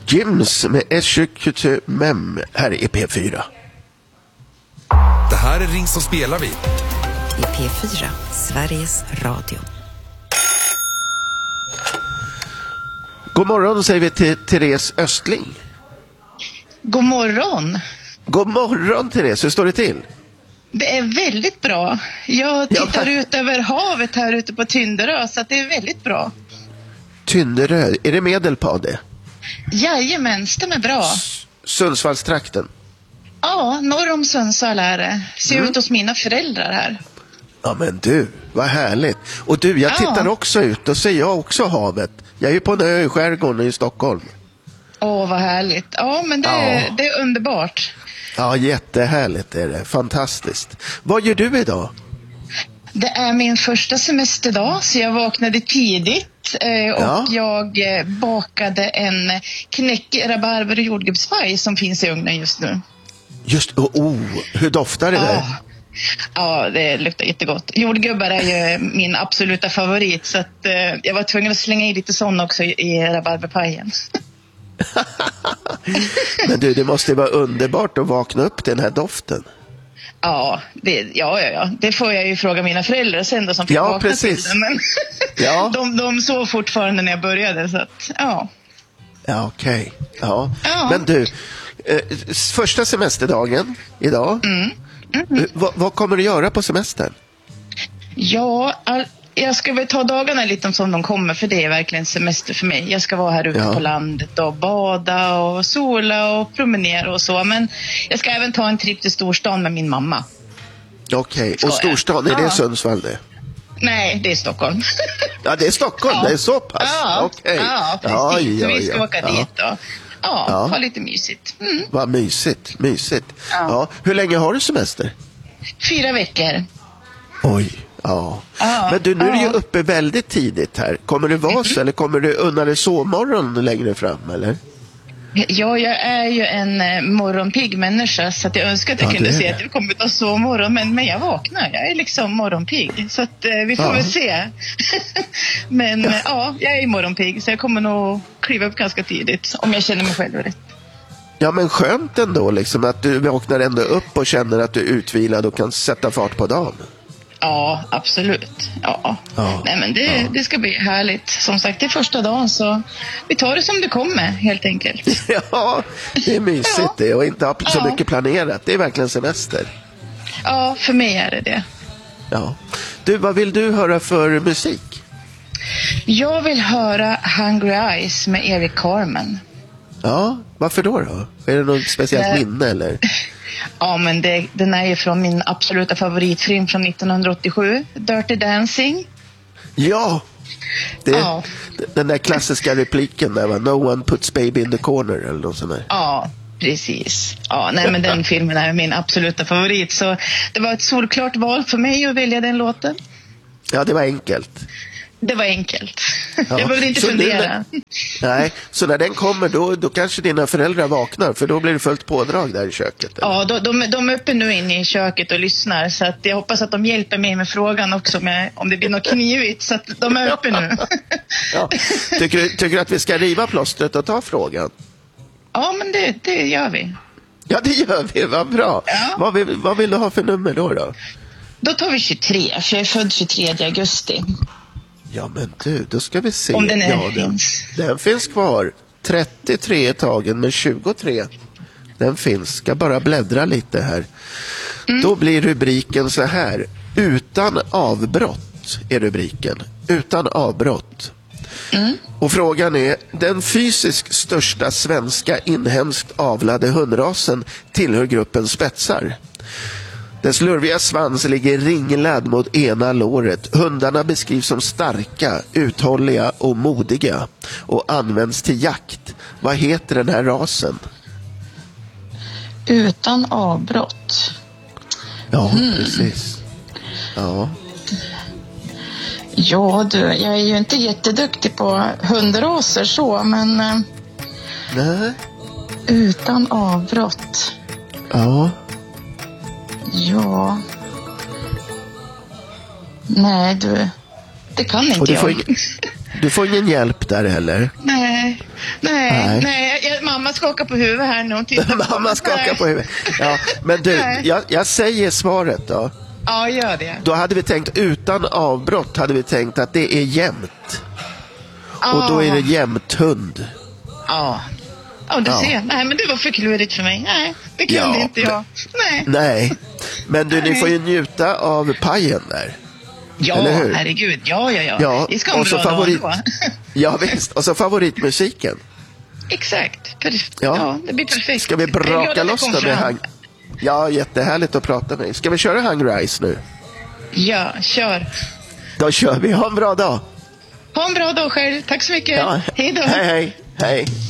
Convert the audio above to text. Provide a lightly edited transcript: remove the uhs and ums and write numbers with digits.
Jims med Eschekutu Mem här i P4. Det här är Ring som spelar vi. I P4, Sveriges Radio. God morgon säger vi till Therese Östling. God morgon. God morgon Therese, hur står det till? Det är väldigt bra. Jag tittar ut över havet här ute på Tynderö, så att det är väldigt bra. Tynderö, är det Medelpad det? Jajamän, stämmer bra. Sundsvallstrakten? Ja, norr om Sundsvall är det. Ser ut hos mina föräldrar här. Ja men du, vad härligt. Och du, jag tittar också ut och ser jag också havet. Jag är ju på en ö i skärgården i Stockholm. Åh, vad härligt. Ja, men det är underbart. Ja, jättehärligt är det. Fantastiskt. Vad gör du idag? Det är min första semesterdag, så jag vaknade tidigt och jag bakade en rabarber och jordgubbspaj som finns i ugnen just nu. Just, hur doftar det där? Ja, det luktar jättegott. Jordgubbar är ju min absoluta favorit, så att jag var tvungen att slänga i lite sån också i rabarberpajen. Men du, det måste vara underbart att vakna upp till den här doften. Ja, det får jag ju fråga mina föräldrar sen då, som fick vakna precis. till den. Men de sov fortfarande när jag började, så att, Ja, okej. Ja. Men du, första semesterdagen idag. Vad kommer du göra på semestern? Ja, jag ska väl ta dagarna lite som de kommer, för det är verkligen semester för mig. Jag ska vara här ute på landet och bada och sola och promenera och så. Men jag ska även ta en trip till storstan med min mamma. Okej, och storstan, är det Sundsvall det? Nej, det är Stockholm. Ja, det är Stockholm, det är så pass. Okej. Ja, precis. Vi ska åka dit då. Ja, var lite mysigt. Vad mysigt. Ja. Hur länge har du semester? 4 veckor. Oj, men du, nu är du ju uppe väldigt tidigt här. Kommer det vara så, eller kommer du unna dig sovmorgon längre fram, eller? Ja, jag är ju en morgonpigg människa, så att jag önskar att jag kunde se att jag kommer ta sovmorgon, men jag vaknar. Jag är liksom morgonpigg, så att vi får väl se. Men jag är morgonpigg, så jag kommer nog kliva upp ganska tidigt, om jag känner mig själv rätt. Ja, men skönt ändå liksom, att du vaknar ändå upp och känner att du är utvilad och kan sätta fart på dagen. Ja, absolut. Nej, men det ska bli härligt. Som sagt, det är första dagen, så vi tar det som det kommer, helt enkelt. Ja, det är mysigt det, och inte ha så mycket planerat. Det är verkligen semester. Ja, för mig är det. Ja. Du, vad vill du höra för musik? Jag vill höra Hungry Eyes med Eric Carmen. Ja, varför då? Är det något speciellt minne, eller? Ja, men den är ju från min absoluta favoritfilm från 1987, Dirty Dancing. Ja, den där klassiska repliken där, No one puts baby in the corner, eller något sånt där. Ja, precis. Ja, nej, men den filmen är min absoluta favorit, så det var ett solklart val för mig att välja den låten. Ja, det var enkelt. Det var enkelt. Jag behövde inte fundera. Nej, så när den kommer då kanske dina föräldrar vaknar, för då blir det fullt pådrag där i köket. Eller? Ja, de är uppe nu inne i köket och lyssnar, så att jag hoppas att de hjälper mig med frågan också, om det blir något knivigt, så att de är uppe nu. Tycker du att vi ska riva plåstret och ta frågan? Ja, men det gör vi. Ja, det gör vi, vad bra. Ja. Vad vill du ha för nummer då? Då tar vi 23, för jag är född 23 augusti. Ja, men du, då ska vi se. Om den finns. Den finns kvar. 33 är tagen, men 23. Den finns. Ska bara bläddra lite här. Då blir rubriken så här. Utan avbrott är rubriken. Utan avbrott. Och frågan är, den fysiskt största svenska inhemskt avlade hundrasen tillhör gruppen spetsar. Dess lurviga svans ligger ringlad mot ena låret. Hundarna beskrivs som starka, uthålliga och modiga och används till jakt. Vad heter den här rasen? Utan avbrott. Ja, precis. Ja, du, jag är ju inte jätteduktig på hundraser så, men... Nej. Utan avbrott. Ja. Ja. Nej, det kan inte jag. Du får ingen hjälp där heller? Nej. mamma skakar på huvudet här nu. Mamma skakar på huvudet. Ja, men du, jag säger svaret då. Ja, gör det. Då hade vi tänkt, utan avbrott hade vi tänkt att det är jämnt. Och då är det jämthund. Ja. Ja, du ser. Nej, men det var för klurigt för mig. Nej, det kunde inte jag. Nej. Men du, ni får ju njuta av pajen där. Ja, eller hur? Herregud. Ja. Vi ska ha en bra dag då. Ja, visst. Och så favoritmusiken. Exakt. Ja, det blir perfekt. Ska vi braka loss då med Ja, jättehärligt att prata med dig. Ska vi köra Hungry Eyes nu? Ja, kör. Då kör vi. Ha en bra dag. Ha en bra dag själv. Tack så mycket. Ja. Hej då. Hej.